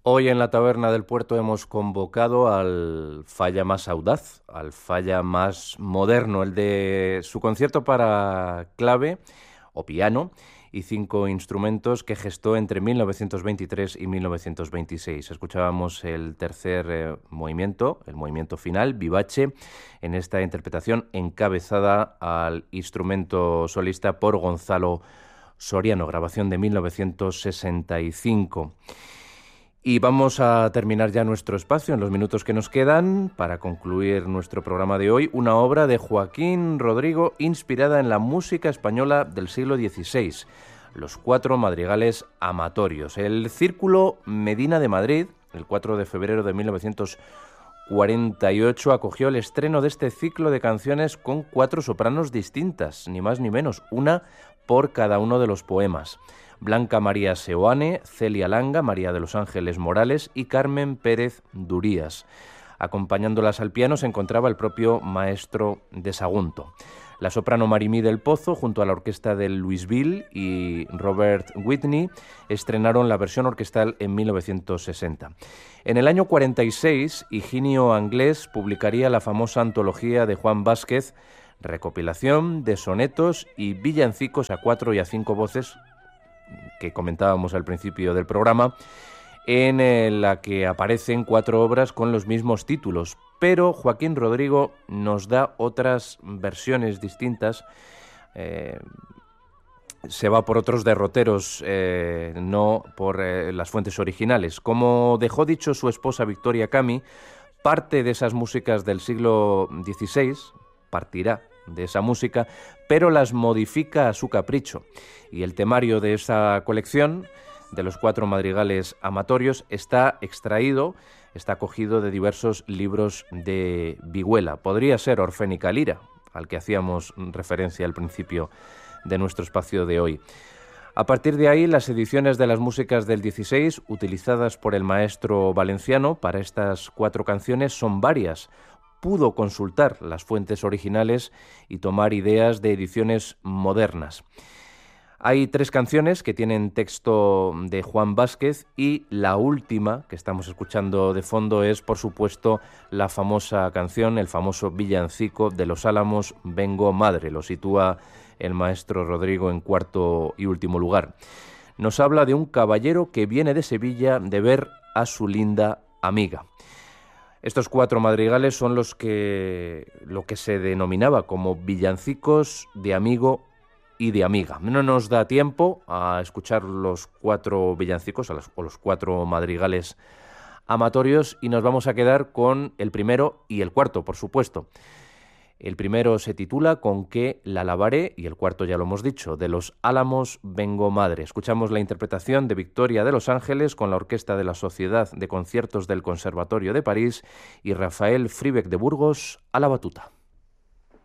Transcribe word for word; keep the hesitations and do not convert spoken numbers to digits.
Hoy en la Taberna del Puerto hemos convocado al falla más audaz, al falla más moderno, el de su concierto para clave o piano y cinco instrumentos que gestó entre mil novecientos veintitrés y mil novecientos veintiséis. Escuchábamos el tercer eh, movimiento, el movimiento final, vivace, en esta interpretación encabezada al instrumento solista por Gonzalo Soriano, grabación de mil novecientos sesenta y cinco. Y vamos a terminar ya nuestro espacio en los minutos que nos quedan para concluir nuestro programa de hoy. Una obra de Joaquín Rodrigo inspirada en la música española del siglo dieciséis, los cuatro madrigales amatorios. El Círculo Medina de Madrid, el cuatro de febrero de mil novecientos cuarenta y ocho, acogió el estreno de este ciclo de canciones con cuatro sopranos distintas, ni más ni menos, una por cada uno de los poemas. Blanca María Seoane, Celia Langa, María de los Ángeles Morales y Carmen Pérez Durías. Acompañándolas al piano se encontraba el propio maestro de Sagunto. La soprano Marimí del Pozo, junto a la orquesta de Louisville y Robert Whitney, estrenaron la versión orquestal en mil novecientos sesenta. En el año cuarenta y seis, Higinio Anglés publicaría la famosa antología de Juan Vázquez, recopilación de sonetos y villancicos a cuatro y a cinco voces, que comentábamos al principio del programa, en la que aparecen cuatro obras con los mismos títulos, pero Joaquín Rodrigo nos da otras versiones distintas, eh, se va por otros derroteros, eh, no por eh, las fuentes originales. Como dejó dicho su esposa Victoria Cami, parte de esas músicas del siglo dieciséis partirá de esa música, pero las modifica a su capricho. Y el temario de esa colección, de los cuatro madrigales amatorios, está extraído, está cogido de diversos libros de Vihuela. Podría ser Orfénica Lira, al que hacíamos referencia al principio de nuestro espacio de hoy. A partir de ahí, las ediciones de las músicas del dieciséis, utilizadas por el maestro valenciano para estas cuatro canciones, son varias. Pudo consultar las fuentes originales y tomar ideas de ediciones modernas. Hay tres canciones que tienen texto de Juan Vázquez y la última que estamos escuchando de fondo es, por supuesto, la famosa canción, el famoso villancico de Los Álamos, Vengo Madre. Lo sitúa el maestro Rodrigo en cuarto y último lugar. Nos habla de un caballero que viene de Sevilla de ver a su linda amiga. Estos cuatro madrigales son los que, lo que se denominaba como villancicos de amigo y de amiga. No nos da tiempo a escuchar los cuatro villancicos o los, o los cuatro madrigales amatorios y nos vamos a quedar con el primero y el cuarto, por supuesto. El primero se titula Con qué la lavaré y el cuarto, ya lo hemos dicho, de Los Álamos Vengo Madre. Escuchamos la interpretación de Victoria de Los Ángeles con la orquesta de la Sociedad de Conciertos del Conservatorio de París y Rafael Fribeck de Burgos a la batuta.